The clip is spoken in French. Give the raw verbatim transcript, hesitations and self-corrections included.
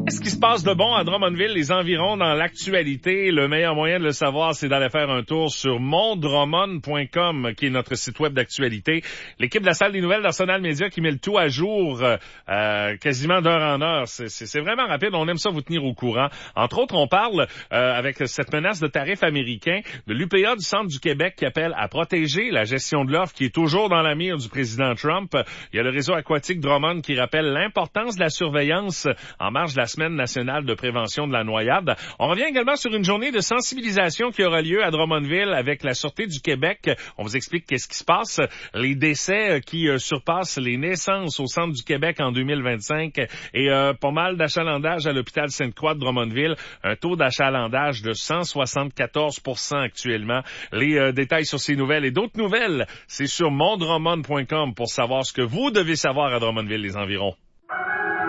Qu'est-ce qui se passe de bon à Drummondville, les environs, dans l'actualité? Le meilleur moyen de le savoir, c'est d'aller faire un tour sur mon drummond point com, qui est notre site web d'actualité. L'équipe de la salle des nouvelles d'Arsenal Media qui met le tout à jour euh, quasiment d'heure en heure. C'est, c'est, c'est vraiment rapide. On aime ça vous tenir au courant. Entre autres, on parle, euh, avec cette menace de tarifs américains, de l'U P A du Centre du Québec qui appelle à protéger la gestion de l'offre qui est toujours dans la mire du président Trump. Il y a le réseau aquatique Drummond qui rappelle l'importance de la surveillance en marge de la semaine nationale de prévention de la noyade. On revient également sur une journée de sensibilisation qui aura lieu à Drummondville avec la Sûreté du Québec. On vous explique qu'est-ce qui se passe. Les décès qui euh, surpassent les naissances au Centre du Québec en deux mille vingt-cinq et euh, pas mal d'achalandage à l'hôpital Sainte-Croix de Drummondville. Un taux d'achalandage de cent soixante-quatorze pour cent actuellement. Les euh, détails sur ces nouvelles et d'autres nouvelles, c'est sur mon drummond point com pour savoir ce que vous devez savoir à Drummondville, les environs.